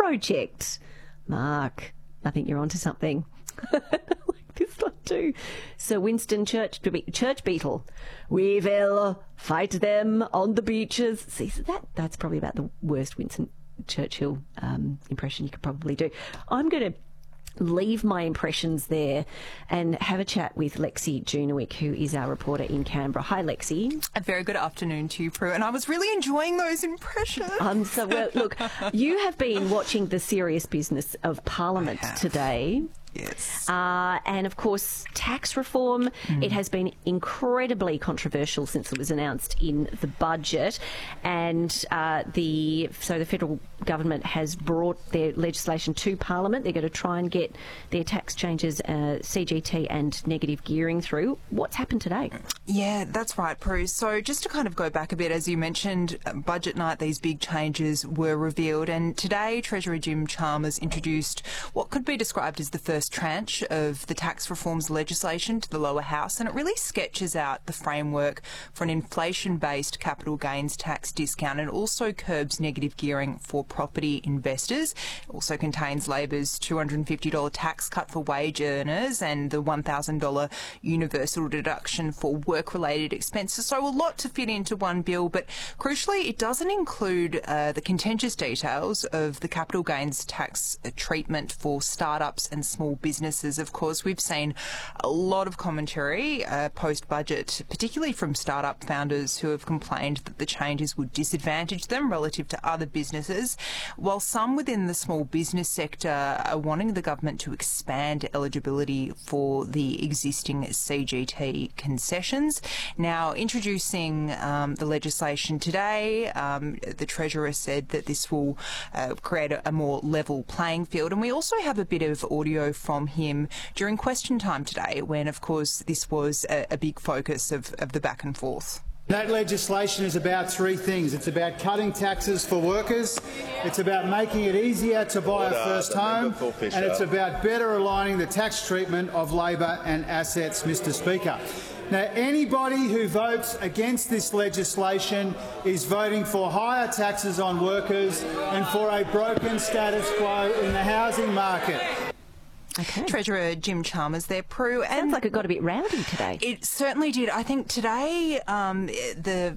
project. Mark, I think you're onto something. Like this one too. Sir Winston Church Beetle. We will fight them on the beaches. See, so that's probably about the worst Winston Churchill impression you could probably do. I'm going to leave my impressions there and have a chat with Lexi Junowick, who is our reporter in Canberra. Hi, Lexi. A very good afternoon to you, Prue, and I was really enjoying those impressions. Well, look, you have been watching the serious business of Parliament today. Yes. And of course, tax reform, it has been incredibly controversial since it was announced in the budget. And the federal government has brought their legislation to Parliament. They're going to try and get their tax changes, CGT and negative gearing through. What's happened today? Yeah, that's right, Prue. So just to kind of go back a bit, as you mentioned, budget night, these big changes were revealed. And today, Treasurer Jim Chalmers introduced what could be described as the first tranche of the tax reforms legislation to the lower house, and it really sketches out the framework for an inflation-based capital gains tax discount, and also curbs negative gearing for property investors. It also contains Labor's $250 tax cut for wage earners and the $1,000 universal deduction for work-related expenses. So a lot to fit into one bill, but crucially it doesn't include the contentious details of the capital gains tax treatment for startups and small businesses. Of course, we've seen a lot of commentary post-budget, particularly from startup founders who have complained that the changes would disadvantage them relative to other businesses, while some within the small business sector are wanting the government to expand eligibility for the existing CGT concessions. Now, introducing the legislation today, the Treasurer said that this will create a more level playing field, and we also have a bit of audio from him during question time today when, of course, this was a big focus of the back and forth. That legislation is about three things. It's about cutting taxes for workers, it's about making it easier to buy a first home, and it's about better aligning the tax treatment of labour and assets, Mr Speaker. Now, anybody who votes against this legislation is voting for higher taxes on workers and for a broken status quo in the housing market. Okay. Treasurer Jim Chalmers there, Prue. Sounds like it got a bit rowdy today. It certainly did. I think today the